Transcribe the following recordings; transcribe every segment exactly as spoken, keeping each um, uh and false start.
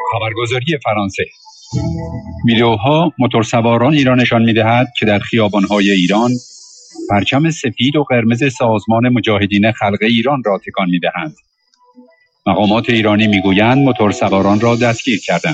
خبرگزاری فرانسه ویدئوها موتورسوارانی را نشان می‌دهد که در خیابان‌های ایران پرچم سفید و قرمز سازمان مجاهدین خلق ایران را تکان می‌دهند. مقامات ایرانی می‌گویند موتورسواران را دستگیر کردند.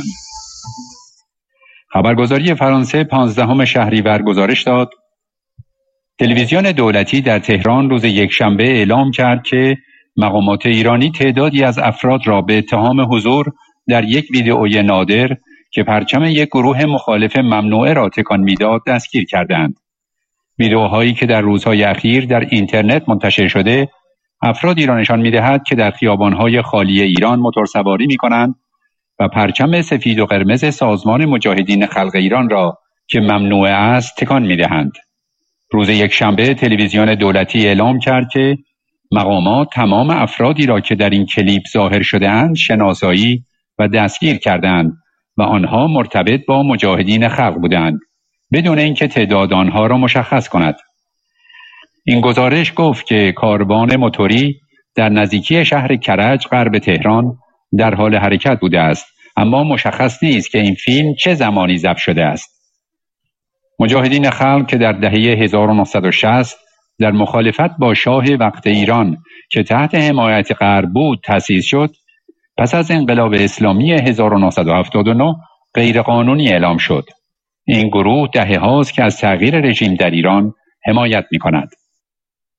خبرگزاری فرانسه پانزدهم شهریور گزارش داد تلویزیون دولتی در تهران روز یکشنبه اعلام کرد که مقامات ایرانی تعدادی از افراد را به اتهام حضور در یک ویدئوی نادر که پرچم یک گروه مخالف ممنوعه را تکان میداد دستگیر کردند. ویدئوهایی که در روزهای اخیر در اینترنت منتشر شده، افرادی را نشان می‌دهد که در خیابان‌های خالی ایران موتورسواری می‌کنند و پرچم سفید و قرمز سازمان مجاهدین خلق ایران را که ممنوعه است تکان می‌دهند. روز یکشنبه تلویزیون دولتی اعلام کرد که مقامات تمام افرادی را که در این کلیپ ظاهر شده‌اند شناسایی و دستگیر کردند و آنها مرتبط با مجاهدین خلق بودند بدون اینکه تعداد آنها را مشخص کند. این گزارش گفت که کاروان موتوری در نزدیکی شهر کرج غرب تهران در حال حرکت بوده است، اما مشخص نیست که این فیلم چه زمانی ضبط شده است. مجاهدین خلق که در دهه هزار و نهصد و شصت در مخالفت با شاه وقت ایران که تحت حمایت غرب بود تأسیس شد، پس از انقلاب اسلامی هزار و نهصد و هفتاد و نه غیرقانونی اعلام شد. این گروه دهه هاست که از تغییر رژیم در ایران حمایت می کند.